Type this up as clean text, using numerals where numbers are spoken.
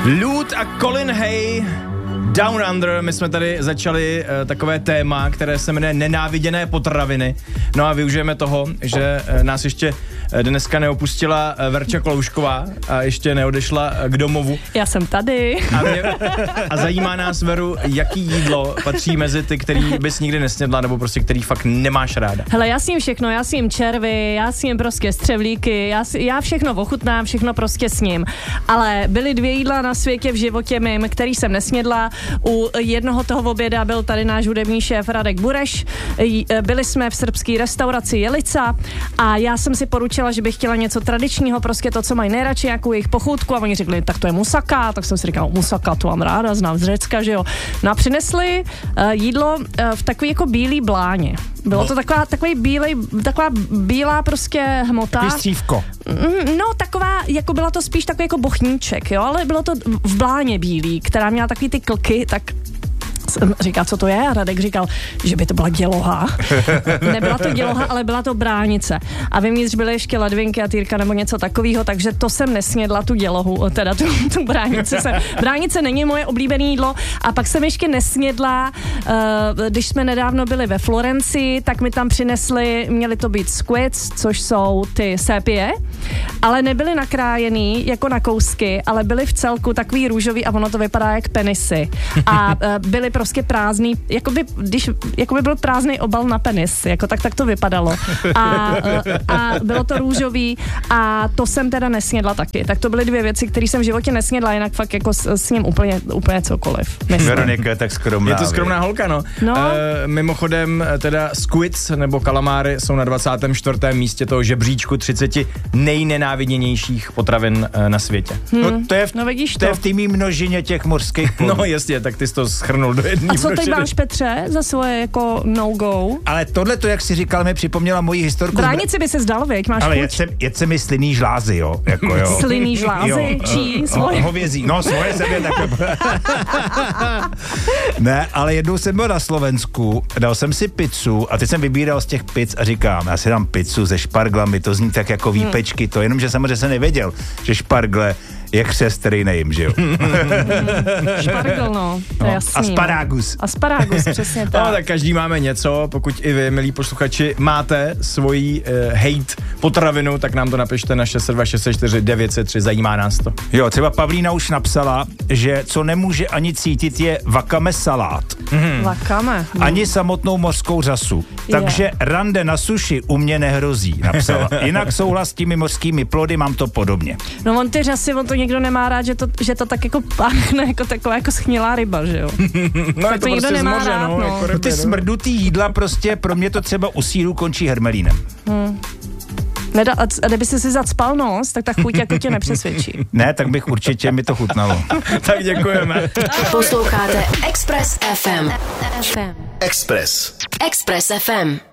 Lud a Colin Hay, Down Under. My jsme tady začali takové téma, které se jmenuje nenáviděné potraviny. No a využijeme toho, že nás ještě dneska neopustila Verča Kloušková a ještě neodešla k domovu. Já jsem tady. A zajímá nás, Veru, jaký jídlo patří mezi ty, který bys nikdy nesnědla, nebo prostě který fakt nemáš ráda. Hele, já sním všechno, já sním červy, já sním prostě střevlíky, já všechno ochutnám, všechno prostě sním. Ale byly 2 jídla na světě v životě mým, který jsem nesnědla. U jednoho toho oběda byl tady náš hudební šéf Radek Bureš. Byli jsme v srbské restauraci Jelica a já jsem si poručila, že bych chtěla něco tradičního, prostě to, co mají nejradši, jakou jejich pochůdku, a oni řekli, tak to je musaka, tak jsem si říkala, musaka, to mám ráda, znám z Řecka, že jo. No a přinesli jídlo v takový jako bílý bláně. Bylo to taková bílá prostě hmota. Takový střívko. No, taková, jako byla to spíš takový jako bochníček, jo, ale bylo to v bláně bílý, která měla takový ty klky, tak říká, co to je? A Radek říkal, že by to byla děloha. Nebyla to děloha, ale byla to bránice. A vevnitř byly ještě ledvinky a týrka nebo něco takového, takže to jsem nesnědla, tu dělohu, teda tu bránici. Bránice není moje oblíbené jídlo. A pak jsem ještě nesnědla, když jsme nedávno byli ve Florencii, tak mi tam přinesli, měly to být squids, což jsou ty sépie, ale nebyly nakrájený jako na kousky, ale byly v celku takový růžový a ono to vypadá jak penisy. A byly prostě prázdný, jakoby byl prázdný obal na penis, jako tak to vypadalo. A bylo to růžový a to jsem teda nesnědla taky. Tak to byly 2 věci, které jsem v životě nesnědla, jinak fakt jako s ním úplně cokoliv. Veronika je tak skromná. Je to skromná holka, no. Mimochodem teda squids nebo kalamáry jsou na 24. místě toho žebříčku 30 nejnenáviděnějších potravin na světě. No to je v týmí množině těch mořských plodů. No jasně, tak ty jsi to schrnul do jedné. A co ty máš, Petře, za svoje jako no-go? Ale tohleto, jak jsi říkal, mi připomněla moji historku. Bránici by se zdal, věď, máš ale jedce mi slinný žlázy, jo. Jako, jo. Slinný žlázy? Čí? Svoje? Hovězí. No, svoje jsem takhle. Ne, ale jednou jsem byl na Slovensku, dal jsem si pizzu a teď jsem vybíral z těch pizz a říkám, já si dám pizzu se šparglami, to zní tak jako výpečky, to jenom, že samozřejmě jsem nevěděl, že špargle je křest, který nejím, že jo? Špargl, no, to je jasný. Asparagus, přesně tak. No, tak každý máme něco, pokud i vy, milí posluchači, máte svoji hate potravinu, tak nám to napište na 626 903, zajímá nás to. Jo, třeba Pavlína už napsala, že co nemůže ani cítit je wakame salát. Wakame. Ani samotnou mořskou řasu. Takže rande na suši u mě nehrozí, napsala. Jinak souhlas s těmi mořskými plody, mám to podobně. No on ty řasy, on to někdo nemá rád, že to tak jako páchne jako taková jako schnilá ryba, že jo? No tak to nikdo prostě nemá rád, no. Jako ryby, ty smrdutý jídla prostě, pro mě to třeba u sýru končí hermelínem. A kdyby si zacpal nos, tak ta chuť jako tě nepřesvědčí. Ne, tak bych určitě mi to chutnalo. Tak děkujeme. Posloucháte Express FM. Express FM.